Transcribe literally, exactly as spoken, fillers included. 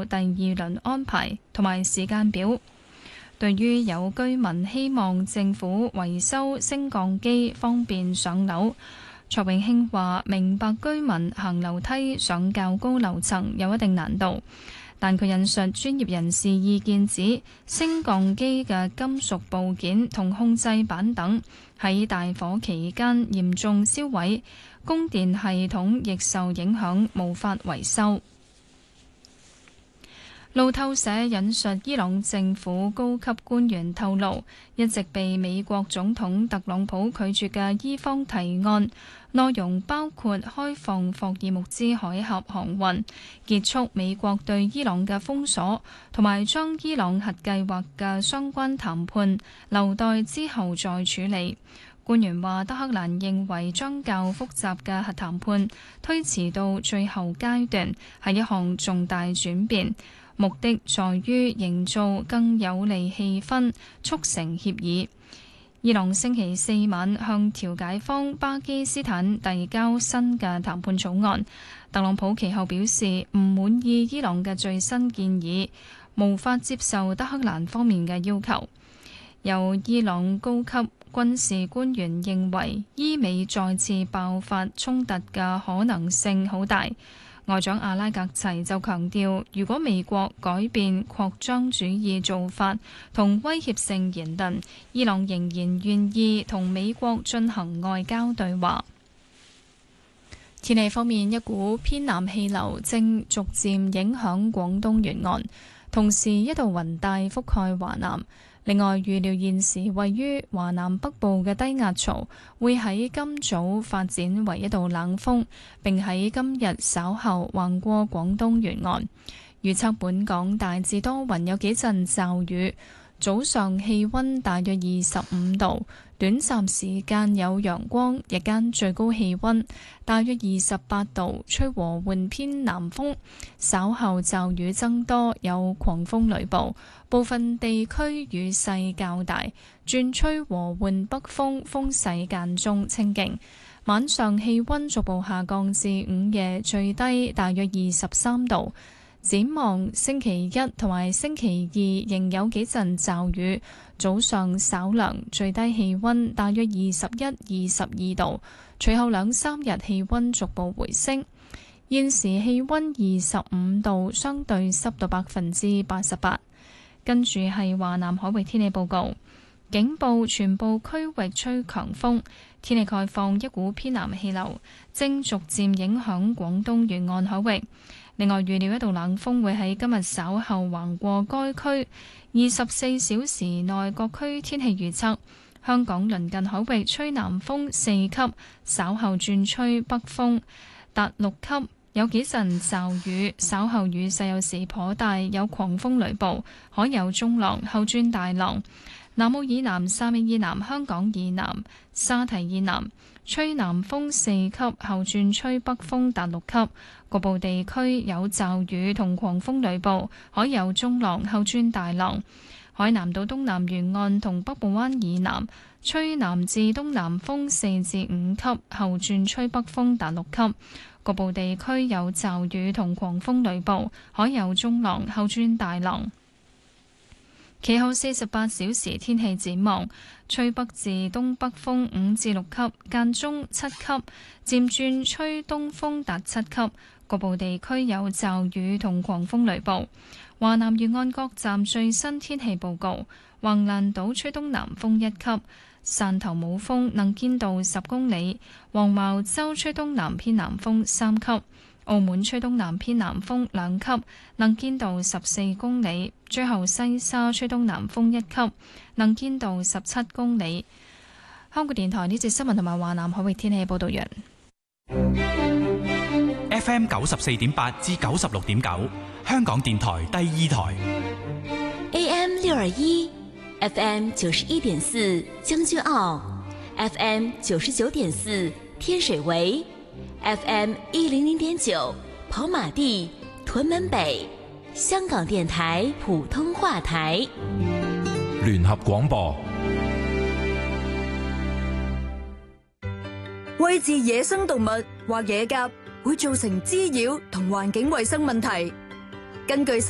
有第二輪安排同埋時間表。對於有居民希望政府維修升降機方便上樓，卓永興話明白居民行樓梯上較高樓層有一定難度，但佢引述專業人士意見指，升降機嘅金屬部件同控制板等喺大火期間嚴重燒毀，供電系統亦受影響，無法維修。路透社引述伊朗政府高級官員透露，一直被美國總統特朗普拒絕嘅伊方提案，內容包括開放霍爾木茲海峽航運、結束美國對伊朗嘅封鎖，同埋將伊朗核計劃嘅相關談判留待之後再處理。官員話，德黑蘭認為將較複雜嘅核談判推遲到最後階段係一項重大轉變，目的在於營造更有利氣氛，促成協議。伊朗星期四晚向調解方巴基斯坦遞交新嘅談判草案，特朗普其後表示唔滿意伊朗嘅最新建議，無法接受德黑蘭方面嘅要求。由伊朗高級軍事官員認為，伊美再次爆發衝突嘅可能性好大。外長阿拉格齊就強調，如果美國改變擴張主義做法同威脅性言論，伊朗仍然願意同美國進行外交對話。天氣方面，一股偏南氣流正逐漸影響廣東沿岸，同時一道雲帶覆蓋華南。另外，預料現時位於華南北部嘅低壓槽會喺今早發展為一道冷鋒，並喺今日稍後橫過廣東沿岸。預測本港大致多雲，有幾陣驟雨。早上氣溫大約二十五度，短暫時間有陽光，日間最高氣溫大約二十八度，吹和緩偏南風。稍後驟雨增多，有狂風雷暴，部分地區雨勢較大，轉吹和緩北風，風勢間中清勁。晚上氣溫逐步下降至午夜最低大約二十三度。展望星期一同埋星期二仍有幾陣驟雨，早上稍涼，最低氣溫大約二十一、二十二度。隨後兩三日氣溫逐步回升。現時氣溫二十五度，相對濕度百分之八十八。跟住係華南海域天氣報告，警報全部區域吹強風，天氣概況，一股偏南氣流正逐漸影響廣東沿岸海域。另外，預料一道冷鋒會喺今日稍後橫過該區。二十四小時內各區天氣預測：香港鄰近海域吹南風四級，稍後轉吹北風達六級，有幾陣驟雨，稍後雨勢有時頗大，有狂風雷暴，海有中浪，後轉大浪。南澳以南、汕尾以南、香港以南、沙堤以南吹南風四級，後轉吹北風達六級，局部地區有驟雨同狂風雷暴，海有中浪，後轉大浪。海南島東南沿岸同北部灣以南吹南至東南風四至五級，後轉吹北風達六級，局部地區有驟雨同狂風雷暴，海有中浪，後轉大浪。其後四十八小時天氣展望，吹北至東北風五至六級，間中七級，漸轉吹東風達七級，局部地區有驟雨同狂風雷暴。華南沿岸各站最新天氣報告：橫瀾島吹東南風一級，汕頭冇風，能見度十公里；黃茅洲吹東南偏南風三級。澳門吹東南偏南風兩級，能見度十四公里；最後西沙吹東南風一級，能見度十七公里。香港電台呢節新聞同埋華南海域天氣報道完。 F M 九十四點八至九十六點九，香港電台第二台。 A M 六二一，F M 九十一點四將軍澳 ，F M 九十九點四天水圍。F M 一零零點九跑馬地屯門北，香港電台普通話台。 聯合廣播。 餵飼野生動物或野鴿會造成滋擾同環境衛生問題。根據